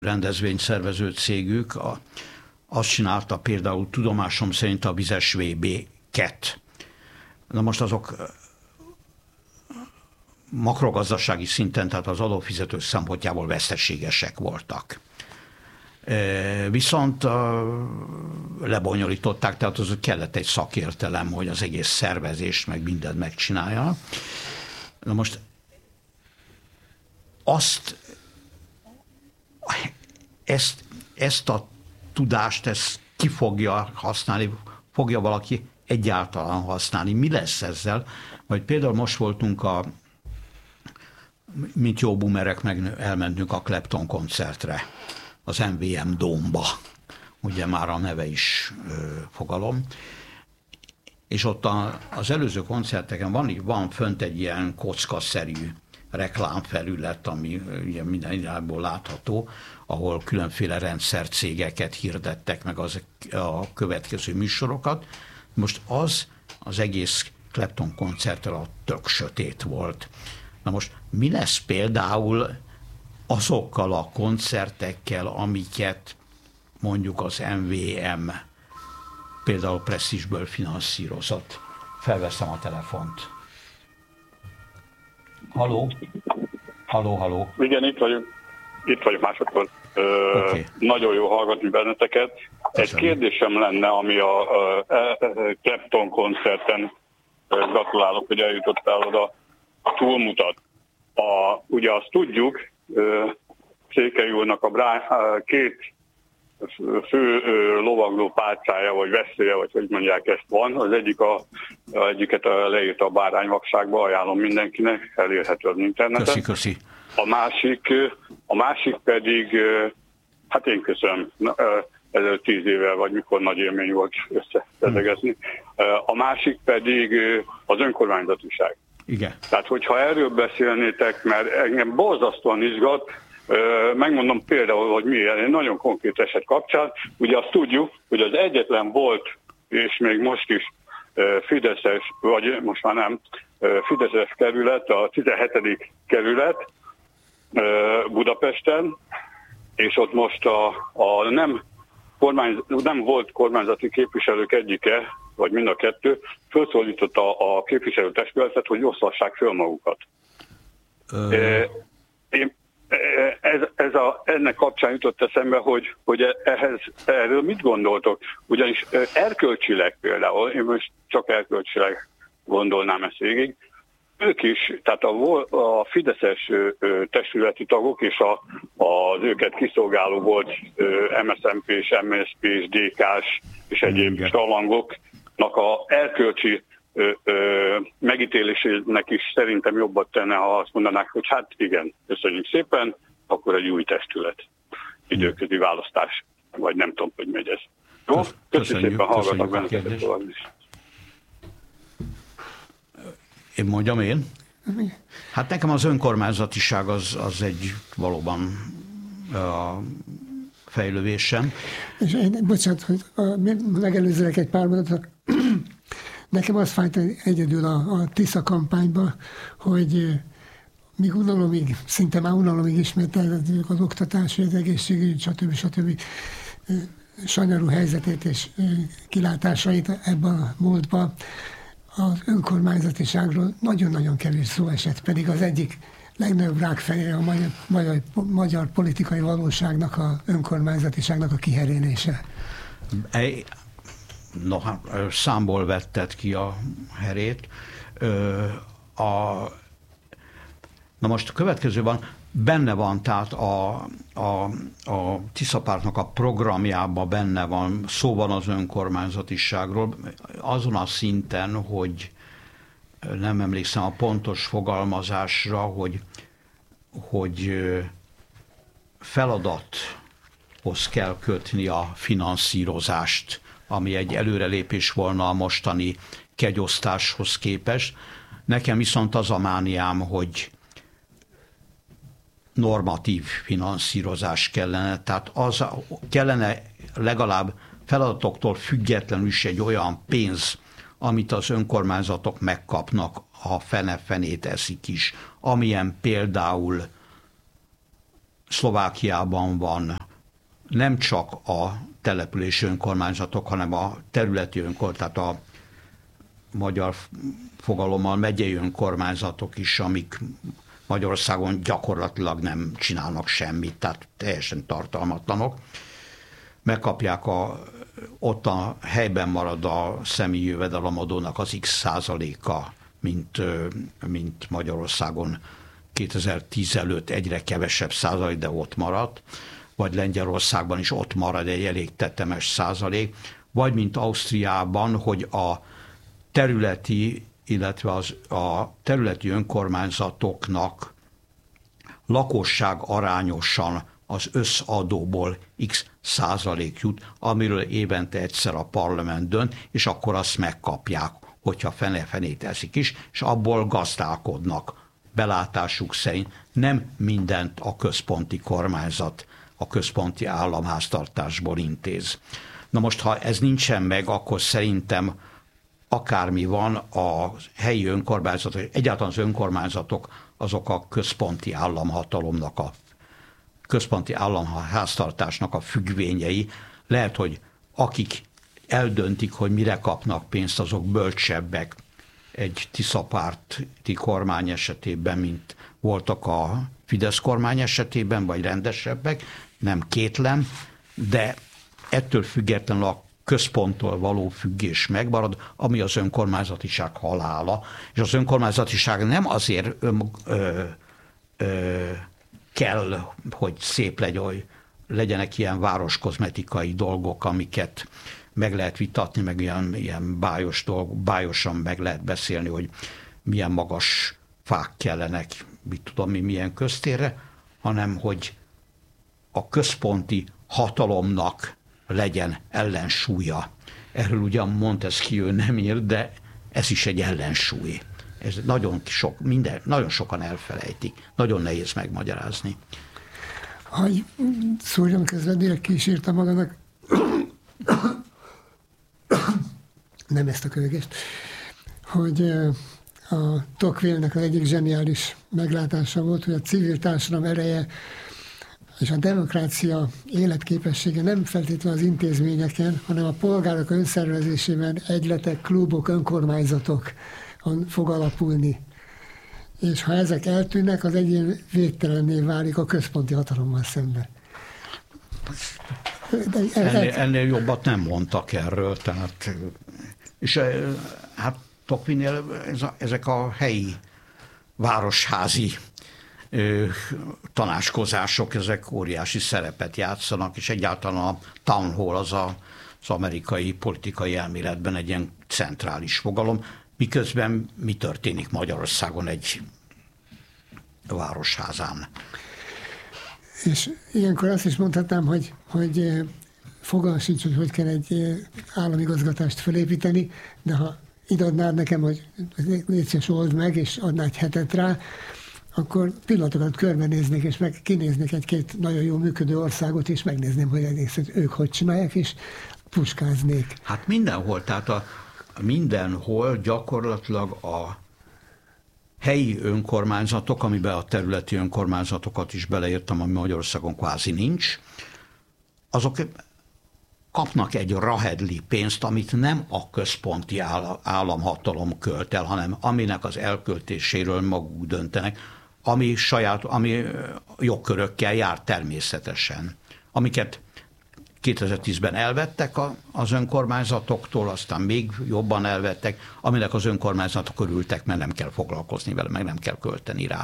rendezvényszervező cégük azt csinálta például tudomásom szerint a Vizes VB-ket. Na most azok makrogazdasági szinten, tehát az adófizető szempontjából veszteségesek voltak. Viszont lebonyolították, tehát az kellett egy szakértelem, hogy az egész szervezést meg mindent megcsinálja. Na most ezt a tudást, ezt ki fogja használni, fogja valaki egyáltalán használni. Mi lesz ezzel? Vagy például most voltunk mint jó boomerek, meg elmentünk a Clapton koncertre, az MVM Dome-ba. Ugye már a neve is fogalom. És ott az előző koncerteken van fönt egy ilyen kockaszerű reklámfelület, ami ugye minden irányból látható, ahol különféle rendszercégeket hirdettek meg a következő műsorokat. Most az egész Clapton koncerttel a tök sötét volt. Na most mi lesz például azokkal a koncertekkel, amiket mondjuk az MVM például Presztízsből finanszírozott? Felveszem a telefont. Halló? Halló? Igen, itt vagyok másodszor. Okay. Nagyon jó hallgatni benneteket. Egy kérdésem lenne, ami a Clapton koncerten, gratulálok, hogy eljutottál oda, túlmutat. Ugye azt tudjuk, Székely úrnak a két fő lovagló pálcája, vagy veszélye, vagy hogy mondják, ezt van. Az egyiket leírta a Bárányvakságba, ajánlom mindenkinek, elérhető az interneten. Köszi. A másik pedig, hát én köszönöm, ezelőtt 10 évvel, vagy mikor nagy élmény volt összeszedegezni. A másik pedig az önkormányzatiság. Igen. Tehát, hogyha erről beszélnétek, mert engem borzasztóan izgat, megmondom például, hogy miért. Egy nagyon konkrét eset kapcsán. Ugye azt tudjuk, hogy az egyetlen volt, és még most is fideszes, vagy most már nem, fideszes kerület, a 17. kerület Budapesten, és ott most a nem volt kormányzati képviselők egyike, vagy mind a kettő, felszólította a képviselőtestületet, hogy oszlassák föl magukat. Ennek kapcsán jutott eszembe, hogy erről mit gondoltok? Ugyanis erkölcsileg például, én most csak erkölcsileg gondolnám ezt végig, ők is, tehát a fideszes testületi tagok és az őket kiszolgáló volt MSZNP-s, MSZP-s, DK-s és egyéb salangoknak a erkölcsi megítélésének is szerintem jobbat tenne, ha azt mondanák, hogy hát igen, köszönjük szépen, akkor egy új testület. Időközi választás, vagy nem tudom, hogy megy ez. Jó? Köszönjük szépen, hallgatok benneteket. Én mondjam én? Hát nekem az önkormányzatiság az egy valóban a fejlődésem. És bocsánat, hogy megelőzőleg egy pár mondatot. Nekem az fájt egyedül a Tisza kampányban, hogy míg unalomig, szinte már unalomig ismételhetjük az oktatási, az egészségügy, stb. Sanyarú helyzetét és kilátásait ebben a múltban, az önkormányzatiságról nagyon-nagyon kevés szó esett, pedig az egyik legnagyobb rákfeje a magyar politikai valóságnak, a önkormányzatiságnak a kiherélése. Számból vetted ki a herét. Na most a következő van, benne van, tehát a Tisza Pártnak a programjában benne van, szó van az önkormányzatiságról, azon a szinten, hogy nem emlékszem a pontos fogalmazásra, hogy feladathoz kell kötni a finanszírozást, ami egy előrelépés volna a mostani kegyosztáshoz képest. Nekem viszont az a mániám, hogy normatív finanszírozás kellene, tehát az kellene legalább feladatoktól függetlenül is egy olyan pénz, amit az önkormányzatok megkapnak, ha fene-fenét eszik is, amilyen például Szlovákiában van nem csak a települési önkormányzatok, hanem a területi önkormányzatok, tehát a magyar fogalommal megyei önkormányzatok is, amik Magyarországon gyakorlatilag nem csinálnak semmit, tehát teljesen tartalmatlanok. Megkapják ott a helyben marad a személyi jövedelemadónak az x százaléka, mint Magyarországon 2010 előtt egyre kevesebb százalék, de ott maradt, vagy Lengyelországban is ott marad egy elég tetemes százalék, vagy mint Ausztriában, hogy a területi, illetve a területi önkormányzatoknak lakosság arányosan az összadóból x százalék jut, amiről évente egyszer a parlament dönt, és akkor azt megkapják, hogyha fene-fenét eszik is, és abból gazdálkodnak belátásuk szerint. Nem mindent a központi kormányzat, a központi államháztartásból intéz. Na most, ha ez nincsen meg, akkor szerintem akármi van, a helyi önkormányzatok, egyáltalán az önkormányzatok, azok a központi államhatalomnak, a központi államháztartásnak a függvényei. Lehet, hogy akik eldöntik, hogy mire kapnak pénzt, azok bölcsebbek egy Tisza-párti kormány esetében, mint voltak a Fidesz kormány esetében, vagy rendesebbek, nem kétlem, de ettől függetlenül a központtól való függés megmarad, ami az önkormányzatiság halála. És az önkormányzatiság nem azért kell, hogy szép legyen, hogy legyenek ilyen városkozmetikai dolgok, amiket meg lehet vitatni, meg ilyen bájosan meg lehet beszélni, hogy milyen magas fák kellenek, mit tudom mi, milyen köztérre, hanem hogy a központi hatalomnak legyen ellensúlya. Erről ugyan Montesquieu nem ír, de ez is egy ellensúly. Ez nagyon sokan elfelejtik. Nagyon nehéz megmagyarázni. Hogy szúrjam közben, direkt ki is írtam magának, nem ezt a kövegést, hogy a Tocqueville-nek az egyik zseniális meglátása volt, hogy a civil társadalom ereje és a demokrácia életképessége nem feltétlenül az intézményeken, hanem a polgárok önszervezésében egyletek, klubok, önkormányzatok fog alapulni. És ha ezek eltűnnek, az egyén végtelenné válik a központi hatalommal szemben. Ennél jobbat nem mondtak erről, tehát, és hát Tocqueville-nél ezek a helyi városházi tanácskozások, ezek óriási szerepet játszanak, és egyáltalán a town hall az amerikai politikai elméletben egy ilyen centrális fogalom, miközben mi történik Magyarországon egy városházán. És ilyenkor azt is mondhatnám, hogy fogalmam sincs, hogy kell egy államigazgatást felépíteni, de ha ide adnád nekem, hogy légy szíves, old meg, és adná egy hetet rá, akkor pillanatokat körbenéznék, és meg kinéznék egy-két nagyon jól működő országot, és megnézném, hogy egészet ők hogy csinálják, és puskáznék. Hát mindenhol, tehát mindenhol gyakorlatilag a helyi önkormányzatok, amiben a területi önkormányzatokat is beleírtam, ami Magyarországon kvázi nincs, azok kapnak egy rahedli pénzt, amit nem a központi államhatalom költ el, hanem aminek az elköltéséről maguk döntenek, ami jogkörökkel jár természetesen, amiket 2010-ben elvettek az önkormányzatoktól, aztán még jobban elvettek, aminek az önkormányzatok örültek, mert nem kell foglalkozni vele, meg nem kell költeni rá.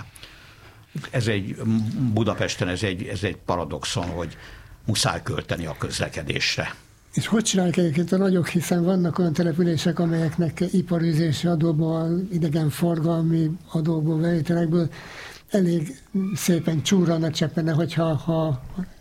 Budapesten ez egy paradoxon, hogy muszáj költeni a közlekedésre. És hogy csinálják egyébként a nagyok, hiszen vannak olyan települések, amelyeknek iparűzési adóból, idegenforgalmi adóból, bevételekből elég szépen csúrranna cseppene, hogyha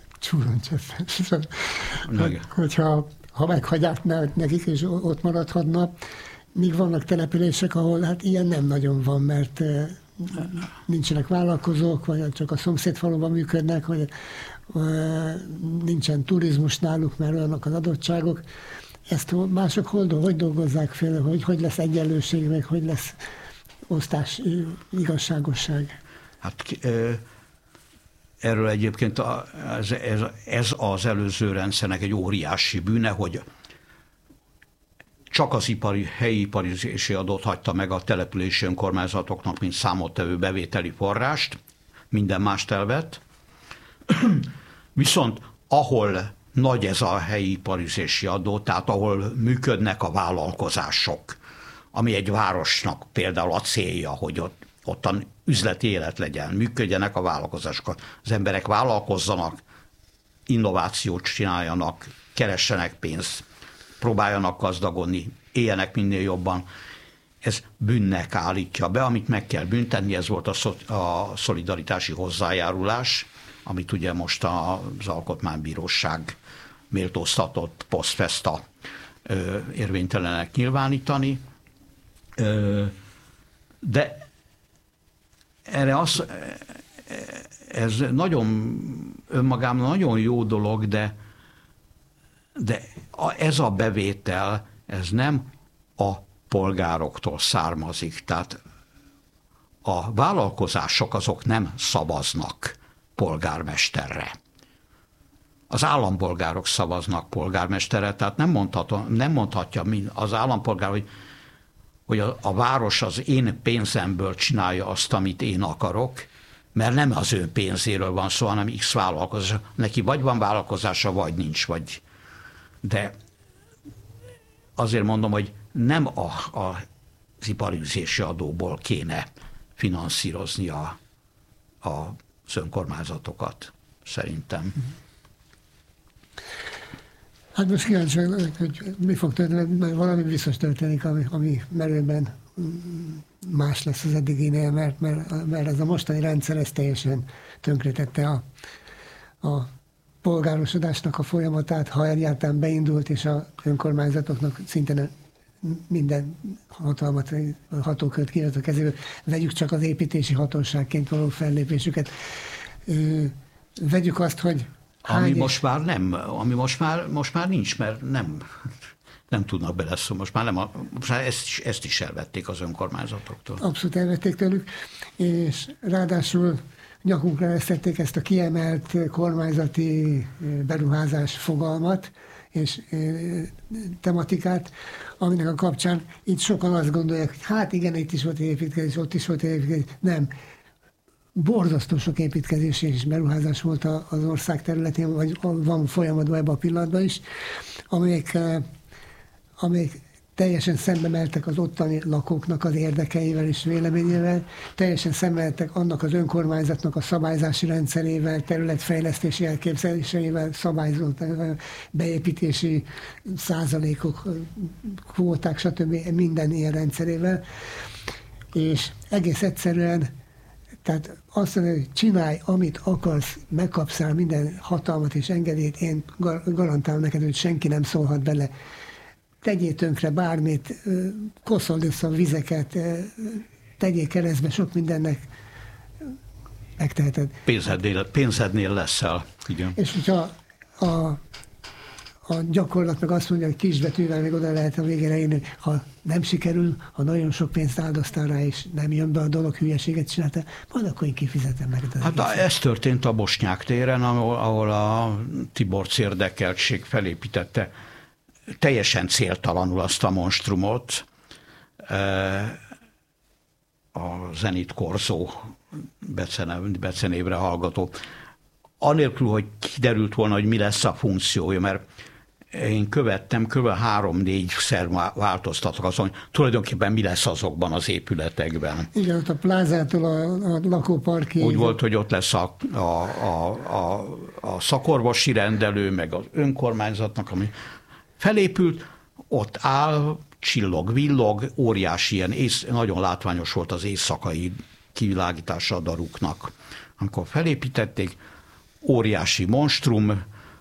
meghagyják nekik, és ott maradhatna. Míg vannak települések, ahol hát ilyen nem nagyon van, mert nincsenek vállalkozók, vagy csak a szomszédfaluban működnek, vagy nincsen turizmus náluk, mert olyanok az adottságok. Ezt mások hogy dolgozzák fel, hogy lesz egyenlőség, meg hogy lesz osztás, igazságosság? Hát erről egyébként ez az előző rendszernek egy óriási bűne, hogy csak az helyi iparüzési adót hagyta meg a települési önkormányzatoknak, mint számottevő bevételi forrást, minden mást elvett. Viszont ahol nagy ez a helyi iparüzési adó, tehát ahol működnek a vállalkozások, ami egy városnak például a célja, hogy ottan üzleti élet legyen, működjenek a vállalkozások, az emberek vállalkozzanak, innovációt csináljanak, keressenek pénzt, próbáljanak gazdagodni, éljenek minél jobban. Ez bűnnek állítja be, amit meg kell büntetni, ez volt a szolidaritási hozzájárulás, amit ugye most az Alkotmánybíróság méltóztatott post festa érvénytelenek nyilvánítani. De erre ez nagyon önmagában nagyon jó dolog, de ez a bevétel, ez nem a polgároktól származik. Tehát a vállalkozások azok nem szavaznak polgármesterre. Az állampolgárok szavaznak polgármesterre, tehát nem mondhatja az állampolgár, hogy a város az én pénzemből csinálja azt, amit én akarok, mert nem az ő pénzéről van szó, hanem X vállalkozás. Neki vagy van vállalkozása, vagy nincs. De azért mondom, hogy nem az iparüzési adóból kéne finanszírozni az önkormányzatokat, szerintem. Hát most kíváncsi, hogy mi fog történni, mert valami biztos történik, ami merőben más lesz az eddiginél, mert ez a mostani rendszer ez teljesen tönkretette a polgárosodásnak a folyamatát, ha egyáltalán beindult, és az önkormányzatoknak szinte minden hatalmat, hatókört kiadott a kezéből. Vegyük csak az építési hatóságként való fellépésüket. Vegyük azt, hogy ami most már nincs, mert nem tudnak beleszólni. Most már ezt is elvették az önkormányzatoktól. Abszolút elvették tőlük, és ráadásul nyakunkra eszették ezt a kiemelt kormányzati beruházás fogalmat és tematikát, aminek a kapcsán itt sokan azt gondolják, hogy hát igen, itt is volt építkezés, ott is volt építkezés. Nem. Borzasztó sok építkezés és beruházás volt az ország területén, vagy van folyamatban ebben a pillanatban is, amelyek teljesen szembe mentek az ottani lakóknak az érdekeivel és véleményével, teljesen szembe mentek annak az önkormányzatnak a szabályzási rendszerével, területfejlesztési elképzeléseivel, szabályzott beépítési százalékok, kvóták, stb. Minden ilyen rendszerével. És egész egyszerűen, tehát azt mondja, hogy csinálj, amit akarsz, megkapsz minden hatalmat és engedélyt, én garantálom neked, hogy senki nem szólhat bele. Tegyél tönkre bármit, koszold össze a vizeket, tegyél keresztbe, sok mindennek megteheted. Pénzednél leszel. Igen. És hogyha a gyakorlat meg azt mondja, hogy kisbetűvel még oda lehet a végére írni, ha nem sikerül, ha nagyon sok pénzt áldoztál rá, és nem jön be a dolog, hülyeséget csináltál, majd akkor én kifizetem meg. Hát ez történt a Bosnyák téren, ahol a Tiborcs érdekeltség felépítette teljesen céltalanul azt a monstrumot, a Zenit Korzó becenévre hallgató, anélkül, hogy kiderült volna, hogy mi lesz a funkciója, mert én követtem, kb. 3-4-szer változtatok azon, tulajdonképpen mi lesz azokban az épületekben. Igen, ott a plázától a lakóparkig. Úgy volt, hogy ott lesz a szakorvosi rendelő, meg az önkormányzatnak, ami felépült, ott áll, csillog, villog, óriási ilyen, nagyon látványos volt az éjszakai kivilágítása a daruknak. Amikor felépítették, óriási monstrum,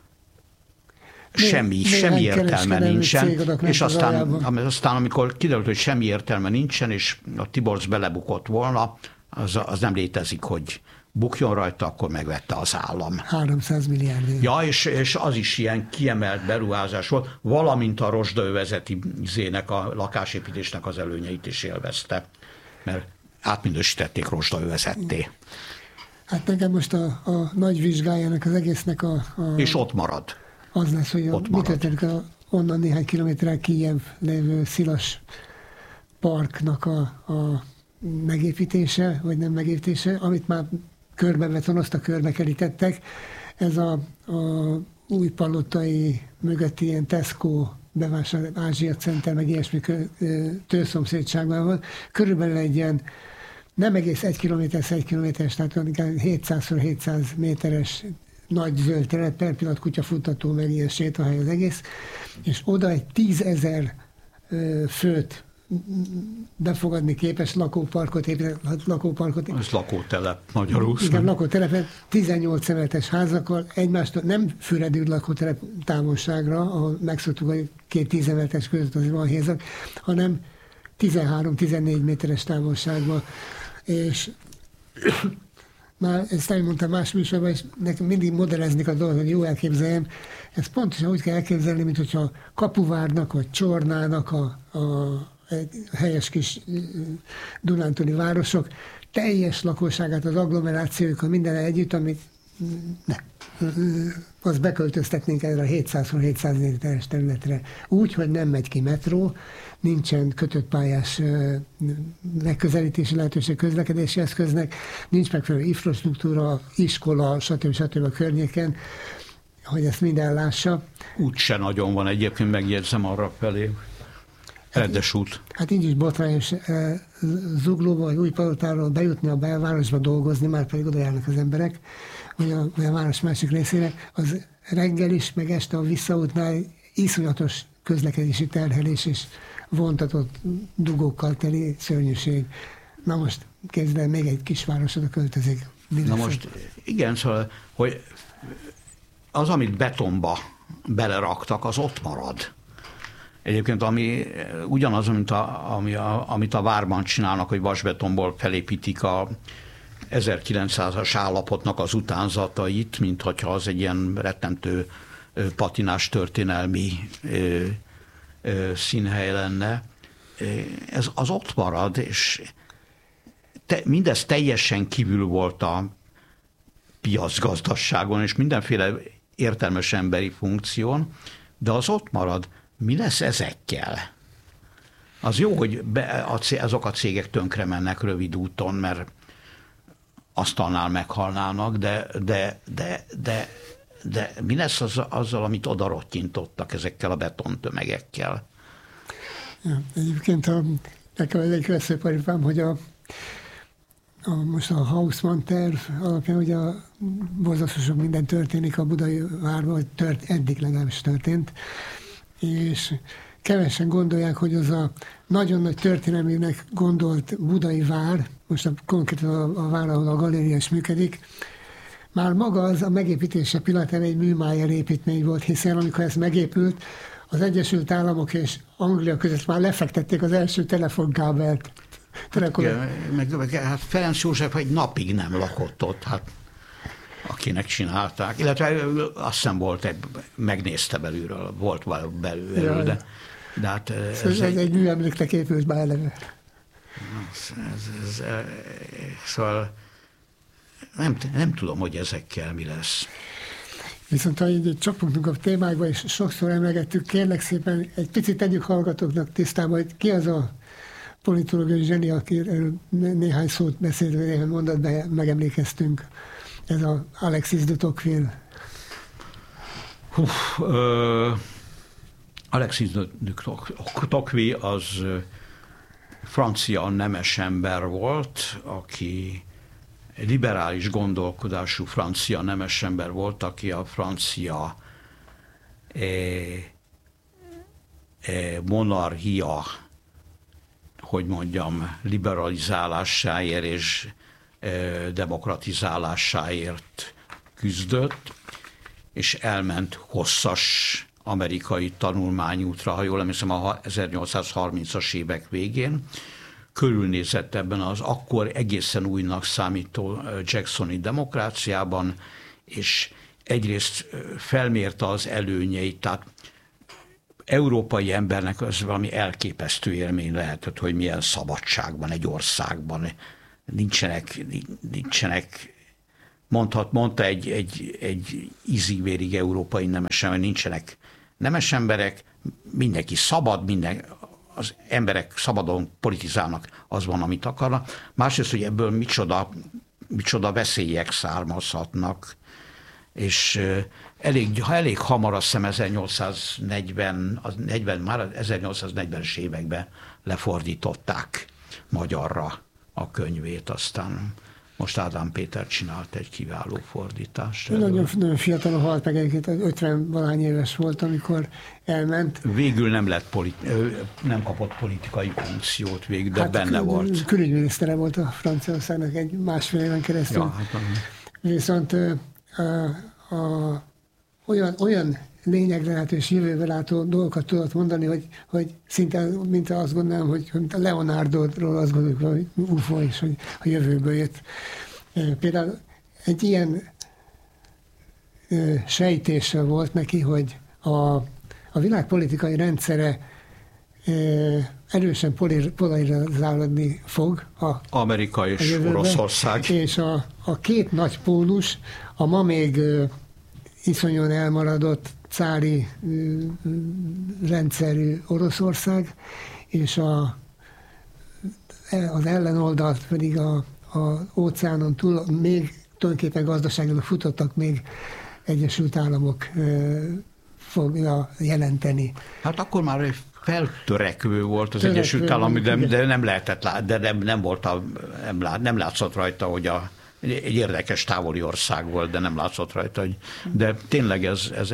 semmi értelme nincsen, és aztán amikor kiderült, hogy semmi értelme nincsen, és a Tiborcs belebukott volna, az nem létezik, hogy bukjon rajta, akkor megvette az állam. 300 milliárd. Ja, és az is ilyen kiemelt beruházás volt, valamint a rozsdaövezeti a lakásépítésnek az előnyeit is élvezte, mert átminősítették rozsdaövezetté. Hát nekem most a nagy vizsgájának az egésznek És ott marad. Az lesz, hogy mi történik onnan néhány kilométerrel kijebb lévő Szilas parknak a megépítése, vagy nem megépítése, amit már körbebetonoztak, körbekerítettek. Ez a új palottai mögötti ilyen Tesco bevásárló Ázsia Center, meg ilyesmi tőszomszédságban van. Körülbelül egy ilyen nem egész 1 kilométeres, tehát 700x700 méteres nagy zöld terület, per pillanat kutyafuttató, meg ilyen sétahely az egész, és oda egy 10 000 főt befogadni képes lakóparkot épített. Ez lakótelep, magyarul. Igen, lakótelep, 18 emeletes házakkal, egymástól nem füredő lakótelep távolságra, ahol megszoktuk, hogy 2 10 emeletes között azért van hézak, hanem 13-14 méteres távolságban. És már ezt elmondtam más műsorban, és nekem mindig modellezni a dolgot, hogy jó elképzeljem. Ezt pontosan úgy kell elképzelni, mint hogyha Kapuvárnak, vagy Csornának a helyes kis dunántúli városok teljes lakosságát, az agglomerációjukkal minden együtt, amit azt beköltöztetnénk erre a 700x700 méteres területre. Úgy, hogy nem megy ki metró, nincsen kötött pályás megközelítési lehetőség közlekedési eszköznek, nincs megfelelő infrastruktúra, iskola, stb. A környéken, hogy ezt minden lássa. Út se nagyon van egyébként, megjegyzem arra felé. Rendes út. Hát így is botrányos Zuglóba, vagy Újpalotáról bejutni a belvárosba dolgozni, már pedig oda járnak az emberek, vagy a város másik részére, az reggel is, meg este a visszaútnál iszonyatos közlekedési terhelés és vontatott dugókkal teli szörnyűség. Na most kezdve még egy kisvárosra költözik. Na most igen, szóval, hogy az, amit betonba beleraktak, az ott marad. Egyébként ugyanaz, amit a várban csinálnak, hogy vasbetonból felépítik a 1900-as állapotnak az utánzatait, mint hogyha az egy ilyen rettentő patinás történelmi színhely lenne. Ez az ott marad, és mindez teljesen kívül volt a piacgazdaságon, és mindenféle értelmes emberi funkción, de az ott marad. Mi lesz ezekkel? Az jó, hogy azok a cégek tönkre mennek rövid úton, mert asztalnál meghalnának, de mi lesz azzal, amit oda rottyintottak ezekkel a betontömegekkel? Ja, egyébként nekem ez egy veszőparipám, hogy most a Hausmann terv alapján ugye borzasztó sok minden történik a budai várban, vagy eddig legalábbis történt, és kevesen gondolják, hogy az a nagyon nagy történelmének gondolt budai vár, most konkrétan a vár, ahol a galéria is működik, már maga az a megépítése pillanatban egy műmájer építmény volt, hiszen amikor ez megépült, az Egyesült Államok és Anglia között már lefektették az első telefonkábelt. Hát Ferenc József egy napig nem lakott ott, hát akinek csinálták. Illetve azt hiszem volt megnézte belülről, volt belülről, de hát... Ez egy műemléknek épült már eleve. Szóval nem tudom, hogy ezekkel mi lesz. Viszont ha így csapunk a témákba, és sokszor emlegettük, kérlek szépen egy picit tegyük hallgatóknak tisztába, hogy ki az a politológiai zseni, akiről néhány szót beszélt, néhány mondatban megemlékeztünk. Ez az Alexis de Tocqueville. Alexis de Tocqueville az francia nemes ember volt, aki liberális gondolkodású francia nemes ember volt, aki a francia monarchia, hogy mondjam, liberalizálásáért és demokratizálásáért küzdött, és elment hosszas amerikai tanulmányútra, ha jól emlékszem, a 1830-as évek végén. Körülnézett ebben az akkor egészen újnak számító Jacksoni demokráciában, és egyrészt felmérte az előnyeit, tehát európai embernek az valami elképesztő élmény lehetett, hogy milyen szabadság van egy országban. Nincsenek mondta egy ízig-vérig európai nemes ember, nincsenek nemes emberek, mindenki szabad, az emberek szabadon politizálnak, az van, amit akarnak. Másrészt, hogy ebből micsoda veszélyek származhatnak, és elég hamar, azt hiszem 1840-es években lefordították magyarra a könyvét, aztán most Ádám Péter csinált egy kiváló fordítást. Nagyon fiatalon halt meg, egyébként 50-valány éves volt, amikor elment. Végül nem kapott politikai funkciót végül, de benne volt. Külügyminisztere volt a Franciaországnak egy másfél éven keresztül. Ja, hát, viszont olyan lényegre látó és jövőbe látó dolgokat tudott mondani, hogy szinte, mint azt gondolom, hogy a Leonardo-ról azt gondoljuk, hogy UFO is, hogy a jövőből jött. Például egy ilyen sejtése volt neki, hogy a világ politikai rendszere erősen polarizálódni fog. Amerika és Oroszország. És a két nagy pólus, a ma még iszonyan elmaradott cári rendszerű Oroszország, és az ellenoldalt pedig az óceánon túl még tulajdonképpen gazdaságilag futottak még Egyesült Államok fogja jelenteni. Hát akkor már egy feltörekvő volt az Egyesült Államok, de nem lehetett látni, nem látszott rajta, hogy egy érdekes távoli ország volt, de nem látszott rajta, de tényleg ez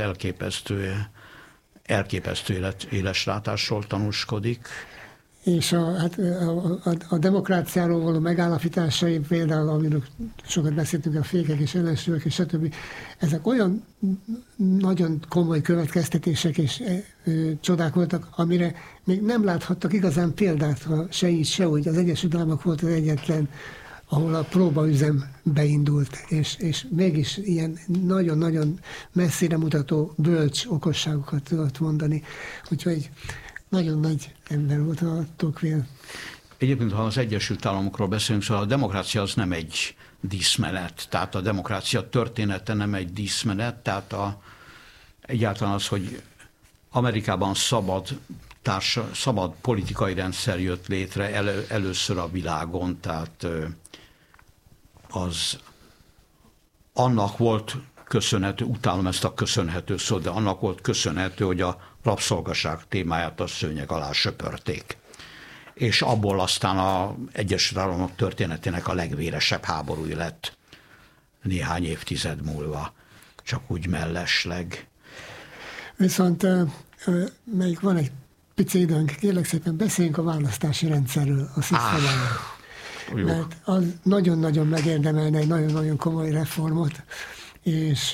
elképesztő éleslátásról tanúskodik. És a demokráciáról való megállapításai, például, amiről sokat beszéltünk, a fékek és ellensúlyok és stb. Ezek olyan nagyon komoly következtetések és csodák voltak, amire még nem láthattak igazán példát, se így, se úgy. Az Egyesült Államok volt az egyetlen, ahol a próbaüzem beindult, és mégis ilyen nagyon-nagyon messzire mutató bölcs okosságokat tudott mondani. Úgyhogy nagyon nagy ember volt a Tocqueville. Egyébként, ha az Egyesült Államokról beszélünk, szóval a demokrácia az nem egy díszmenet, tehát a demokrácia története nem egy díszmenet, tehát egyáltalán az, hogy Amerikában szabad politikai rendszer jött létre először a világon, tehát az annak volt köszönhető, utálom ezt a köszönhető szót, de annak volt köszönhető, hogy a rabszolgaság témáját a szőnyeg alá söpörték. És abból aztán az Egyesült Államok történetének a legvéresebb háborúja lett néhány évtized múlva, csak úgy mellesleg. Viszont még van egy pici időnk, kérlek szépen beszéljünk a választási rendszerről, a szisztemáról. Mert az nagyon-nagyon megérdemelne egy nagyon-nagyon komoly reformot, és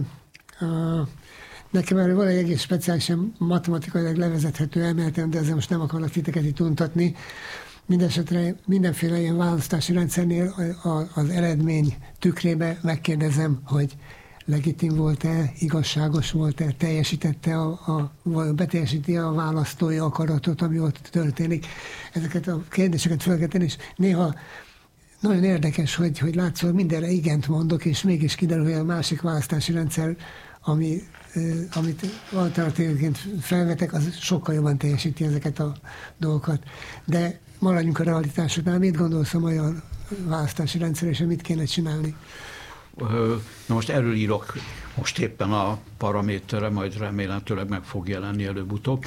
nekem erről van egy egész speciálisan matematikailag levezethető elméletem, de ezzel most nem akarok titeket itt untatni. Mindenesetre mindenféle ilyen választási rendszernél az eredmény tükrébe megkérdezem, hogy legitim volt-e, igazságos volt-e, beteljesíti a választói akaratot, ami ott történik. Ezeket a kérdéseket fel kell tenni, és néha nagyon érdekes, hogy látszol, mindenre igent mondok, és mégis kiderül, hogy a másik választási rendszer, amit alternatívként felvetek, az sokkal jobban teljesíti ezeket a dolgokat. De maradjunk a realitásoknál. Mit gondolsz a magyar választási rendszer, és mit kéne csinálni? Na most erről írok most éppen a Paraméterre, majd remélhetőleg meg fog jelenni előbb-utóbb.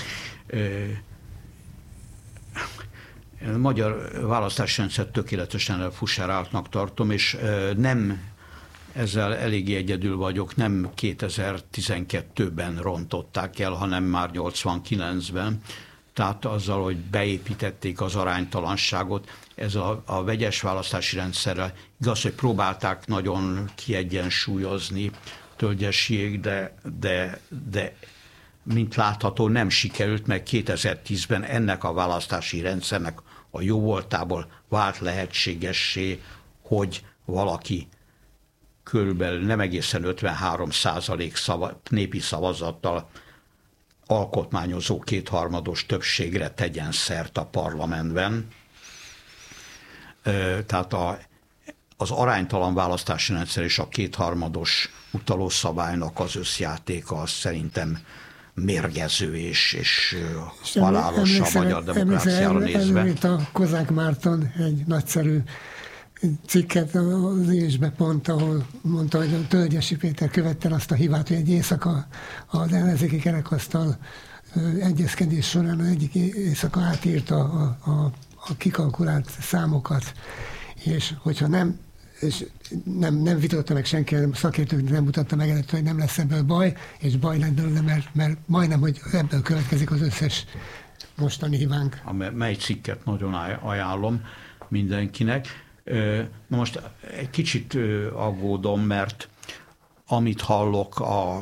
A magyar választási rendszer tökéletesen fusáráltnak tartom, és nem ezzel eléggé egyedül vagyok, nem 2012-ben rontották el, hanem már 89-ben. Tehát azzal, hogy beépítették az aránytalanságot, ez a vegyes választási rendszerrel igaz, hogy próbálták nagyon kiegyensúlyozni Tölgyesiék, de mint látható nem sikerült, mert 2010-ben ennek a választási rendszernek a jó voltából vált lehetségessé, hogy valaki körülbelül nem egészen 53% népi szavazattal alkotmányozó kétharmados többségre tegyen szert a parlamentben. Tehát az aránytalan választási rendszer és a kétharmados utalószabálynak az összjátéka az szerintem mérgező és halálos a magyar demokráciára nézve. Emlékszem, a Kozák Márton egy nagyszerű cikket az Ésbe pont, ahol mondta, hogy a Tölgyesi Péter követte azt a hibát, hogy egy éjszaka az ellenzéki kerekasztal egyezkedés során egyik éjszaka átírta a kikalkulált számokat, és hogyha nem vitatta meg senki, szakértők nem mutatta meg előtt, hogy nem lesz ebből baj, és baj lett belőle, mert majdnem, hogy ebből következik az összes mostani hibánk. Mely cikket nagyon ajánlom mindenkinek. Na most egy kicsit aggódom, mert amit hallok a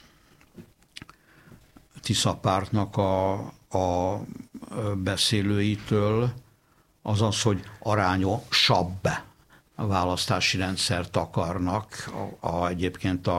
Tisza pártnak a beszélőitől, az az, hogy arányosabb választási rendszert akarnak. Egyébként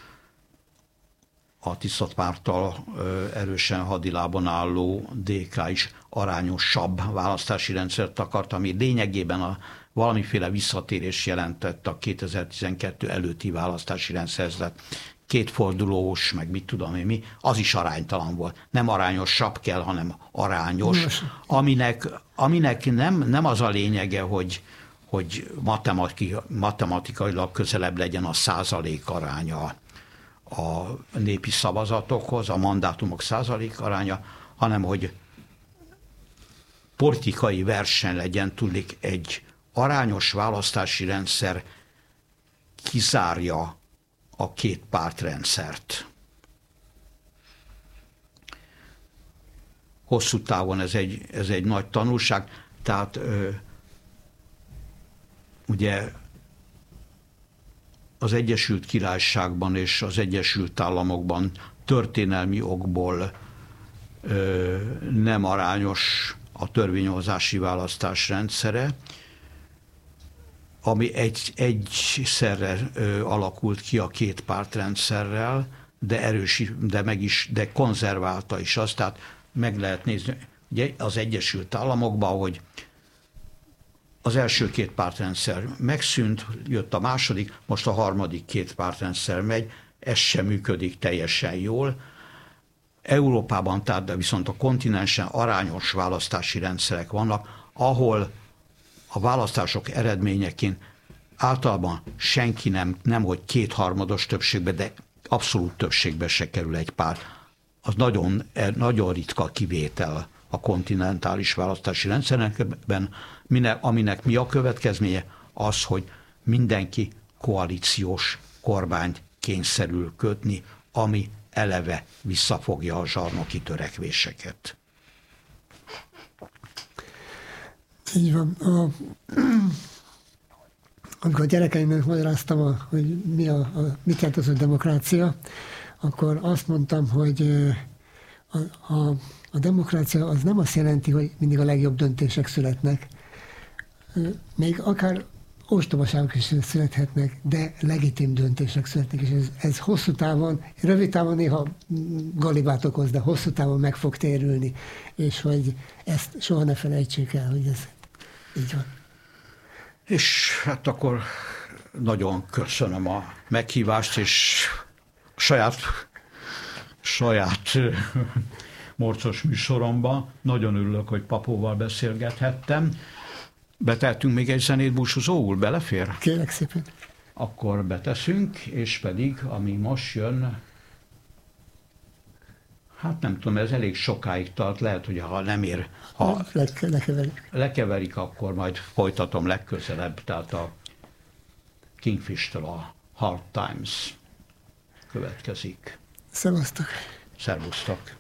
a Tisza párttal erősen hadilában álló DK is arányosabb választási rendszert akart, ami lényegében valamiféle visszatérés jelentett a 2012 előtti választási rendszerhez. Kétfordulós, meg mit tudom én mi, az is aránytalan volt. Nem arányosabb kell, hanem arányos, aminek nem az a lényege, hogy matematikailag közelebb legyen a százalék aránya a népi szavazatokhoz, a mandátumok százalék aránya, hanem hogy politikai verseny legyen, tudnék, egy arányos választási rendszer kizárja a két pártrendszert. Hosszú távon ez egy nagy tanulság, tehát ugye az Egyesült Királyságban és az Egyesült Államokban történelmi okból nem arányos a törvényhozási választás rendszere, ami egyszerre alakult ki a két pártrendszerrel, de konzerválta is azt, tehát meg lehet nézni, ugye az Egyesült Államokban, hogy az első két pártrendszer megszűnt, jött a második, most a harmadik két pártrendszer megy, ez sem működik teljesen jól. Európában tehát, de viszont a kontinensen arányos választási rendszerek vannak, ahol a választások eredményeként általában senki nem hogy kétharmados többségbe, de abszolút többségbe se kerül egy párt. Az nagyon ritka kivétel a kontinentális választási rendszerekben, aminek mi a következménye? Az, hogy mindenki koalíciós kormányt kényszerül kötni, ami eleve visszafogja a zsarnoki törekvéseket. Így van. Amikor a gyerekeimnek magyaráztam, hogy mit jelent az a demokrácia, akkor azt mondtam, hogy a demokrácia az nem azt jelenti, hogy mindig a legjobb döntések születnek. Még akár ostobaságok is születhetnek, de legitim döntések születnek, és ez hosszú távon, rövid távon néha galibát okoz, de hosszú távon meg fog térülni, és hogy ezt soha ne felejtsék el, hogy ez így van. És hát akkor nagyon köszönöm a meghívást, és saját morcos műsoromban. Nagyon örülök, hogy Papóval beszélgethettem. Beteltünk még egy zenét búcsúzóul, belefér? Kérlek szépen. Akkor beteszünk, és pedig, ami most jön, hát nem tudom, ez elég sokáig tart, lehet, hogy ha nem ér, ha lekeverik, akkor majd folytatom legközelebb, tehát a Kingfish-től a Hard Times következik. Szevasztok. Szervusztok.